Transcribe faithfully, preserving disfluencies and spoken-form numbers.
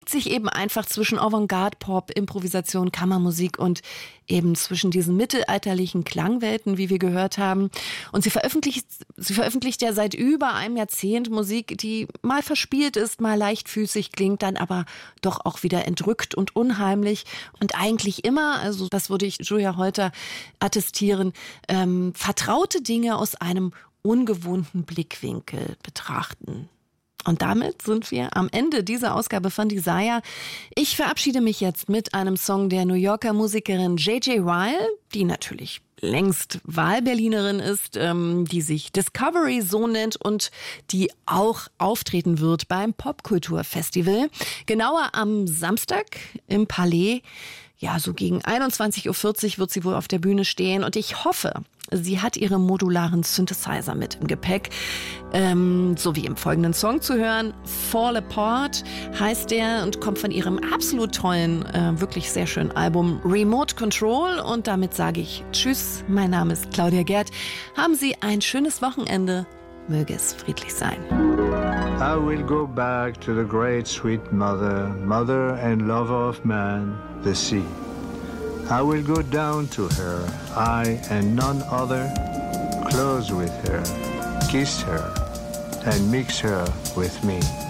bewegt sich eben einfach zwischen Avantgarde-Pop, Improvisation, Kammermusik und eben zwischen diesen mittelalterlichen Klangwelten, wie wir gehört haben. Und sie veröffentlicht, sie veröffentlicht ja seit über einem Jahrzehnt Musik, die mal verspielt ist, mal leichtfüßig klingt, dann aber doch auch wieder entrückt und unheimlich. Und eigentlich immer, also das würde ich Julia Holter attestieren, ähm, vertraute Dinge aus einem ungewohnten Blickwinkel betrachten. Und damit sind wir am Ende dieser Ausgabe von Desire. Ich verabschiede mich jetzt mit einem Song der New Yorker Musikerin J J Ryle, die natürlich längst Wahlberlinerin ist, ähm, die sich Discovery so nennt und die auch auftreten wird beim Popkulturfestival. Genauer am Samstag im Palais. Ja, so gegen einundzwanzig Uhr vierzig wird sie wohl auf der Bühne stehen und ich hoffe, sie hat ihre modularen Synthesizer mit im Gepäck, ähm, so wie im folgenden Song zu hören. Fall Apart heißt der und kommt von ihrem absolut tollen, äh, wirklich sehr schönen Album Remote Control. Und damit sage ich Tschüss, mein Name ist Claudia Gerd. Haben Sie ein schönes Wochenende. Möge es friedlich sein. I will go back to the great sweet mother, mother and lover of man, the sea. I will go down to her, I and none other, close with her, kiss her, and mix her with me.